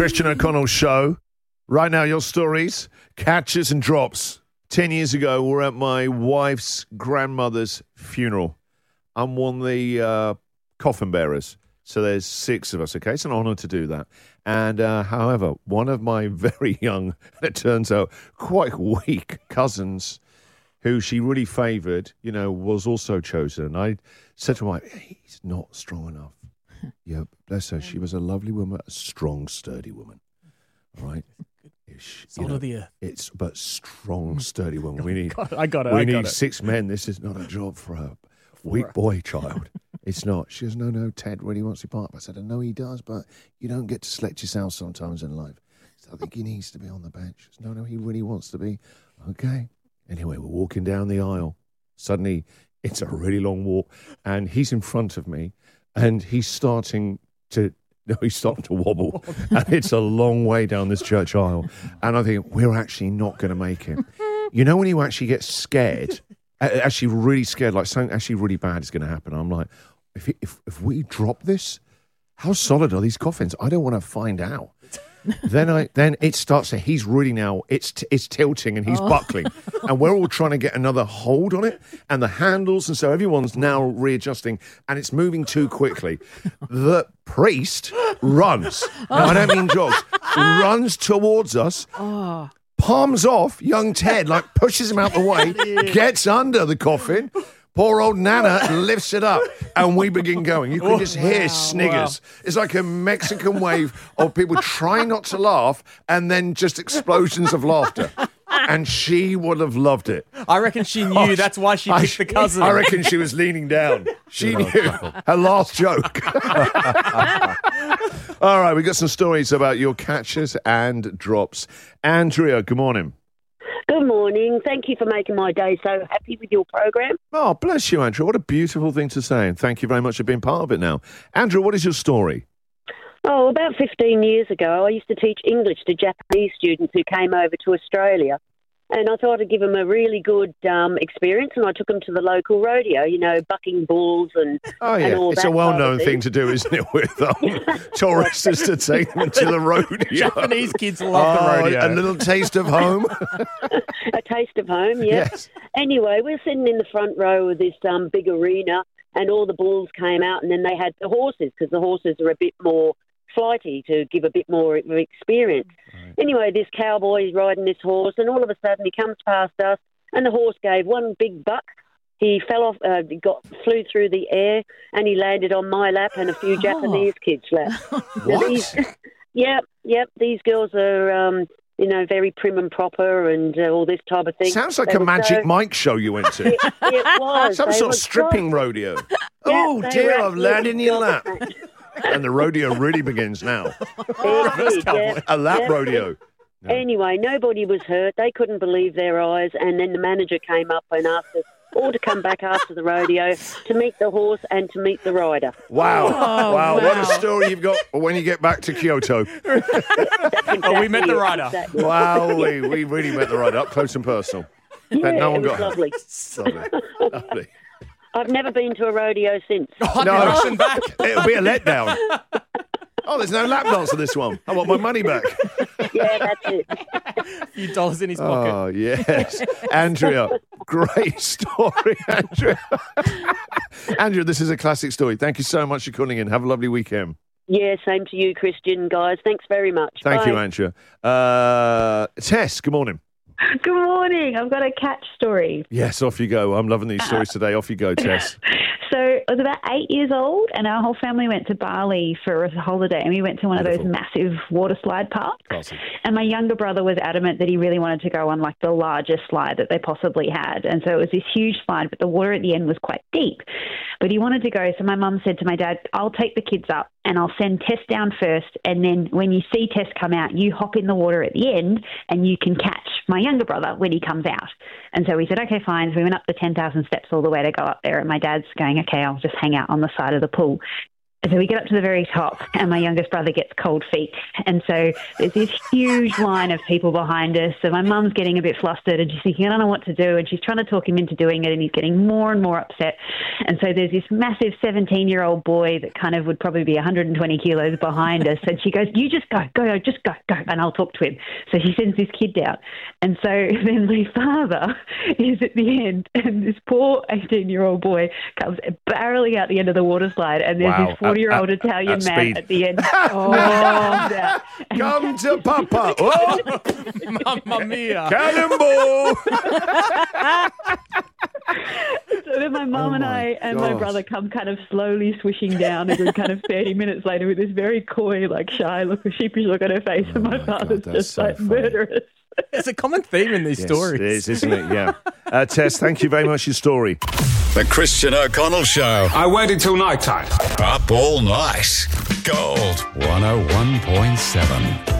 Christian O'Connell Show. Right now, your stories, catches and drops. 10 years ago, we're at my wife's grandmother's funeral. I'm one of the coffin bearers. So there's 6 of us, okay? It's an honor to do that. And however, one of my very young, it turns out, quite weak cousins who she really favoured, was also chosen. And I said to my wife, he's not strong enough. Yeah, bless her. She was a lovely woman, a strong, sturdy woman. All right? Salt of the earth. But strong, sturdy woman. We need, I got it. We need 6 men. This is not a job for a weak boy child. It's not. She goes, no, Ted really wants to be part of it. I said, I know he does, but you don't get to select yourself sometimes in life. So I think he needs to be on the bench. She goes, no, he really wants to be. Okay. Anyway, we're walking down the aisle. Suddenly, it's a really long walk, and he's in front of me, and he's starting to wobble, and it's a long way down this church aisle, and I think, we're actually not going to make it. When you actually get scared, actually really scared, like something actually really bad is going to happen, I'm like, if we drop this, how solid are these coffins? I don't want to find out. Then it starts to, he's really now, it's tilting and he's buckling. And we're all trying to get another hold on it and the handles. And so everyone's now readjusting and it's moving too quickly. The priest runs. Now, I don't mean jogs. Runs towards us. Palms off young Ted, like pushes him out the way, gets under the coffin. Poor old Nana lifts it up, and we begin going. You can just hear sniggers. Wow. It's like a Mexican wave of people trying not to laugh, and then just explosions of laughter. And she would have loved it. I reckon she knew. That's why she picked the cousin. I reckon she was leaning down. She knew her last joke. All right, we got some stories about your catches and drops. Andrea, good morning. Good morning. Thank you for making my day so happy with your program. Oh, bless you, Andrew. What a beautiful thing to say. And thank you very much for being part of it now. Andrew, what is your story? Oh, about 15 years ago, I used to teach English to Japanese students who came over to Australia. And I thought I'd give them a really good experience, and I took them to the local rodeo, bucking bulls and all that. It's a well-known thing to do, isn't it, with tourists, is to take them to the rodeo. Japanese kids love the rodeo. A little taste of home. A taste of home, yes. Anyway, we're sitting in the front row of this big arena, and all the bulls came out, and then they had the horses, because the horses are a bit more flighty to give a bit more experience. Right. Anyway, this cowboy is riding this horse, and all of a sudden he comes past us, and the horse gave one big buck. He fell off, flew through the air, and he landed on my lap and a few Japanese kids' lap. What? Yep. These girls are, very prim and proper and all this type of thing. Sounds like a Magic Mike show you went to. It was. Some sort of stripping rodeo. Oh, dear, I've landed in your lap. And the rodeo really begins now. A lap rodeo. No. Anyway, nobody was hurt. They couldn't believe their eyes. And then the manager came up and asked us all to come back after the rodeo to meet the horse and to meet the rider. Wow. Wow. What a story you've got when you get back to Kyoto. Exactly we met the rider. Exactly. Wow, we really met the rider up close and personal. Yeah, no one it was got lovely. Lovely. I've never been to a rodeo since. No, back. It'll be a letdown. Oh, there's no lap dance for this one. I want my money back. Yeah, that's it. A few dollars in his pocket. Oh, yes. Andrea, great story, Andrea. Andrea, this is a classic story. Thank you so much for calling in. Have a lovely weekend. Yeah, same to you, Christian, guys. Thanks very much. Thank Bye. you, Andrea. Tess, good morning. Good morning. I've got a catch story. Yes, off you go. I'm loving these stories today. Off you go, Tess. So I was about 8 years old, and our whole family went to Bali for a holiday, and we went to one of those massive water slide parks. Awesome. And my younger brother was adamant that he really wanted to go on like the largest slide that they possibly had. And so it was this huge slide, but the water at the end was quite deep. But he wanted to go, so my mum said to my dad, I'll take the kids up and I'll send Tess down first, and then when you see Tess come out, you hop in the water at the end and you can catch my younger brother when he comes out. And so we said, okay, fine. So we went up the 10,000 steps all the way to go up there, and my dad's going, okay, I'll just hang out on the side of the pool. So we get up to the very top, and my youngest brother gets cold feet. And so there's this huge line of people behind us. So my mum's getting a bit flustered, and she's thinking, I don't know what to do. And she's trying to talk him into doing it, and he's getting more and more upset. And so there's this massive 17-year-old boy that kind of would probably be 120 kilos behind us. And she goes, you just go, just go, and I'll talk to him. So she sends this kid down. And so then my father is at the end, and this poor 18-year-old boy comes barreling out the end of the water slide, and there's this 40-year-old Italian man speed. at the end. Come to Papa. Oh, Mamma mia. cannonball. So then my mum and I and my brother come kind of slowly swishing down, and then kind of 30 minutes later with this very coy, like shy look, a sheepish look on her face, and my father's just so like funny. Murderous. There's a common theme in these stories. It is, isn't it? Yeah. Tess, thank you very much for your story. The Christian O'Connell Show. I waited till night time. Up all night. Gold 101.7.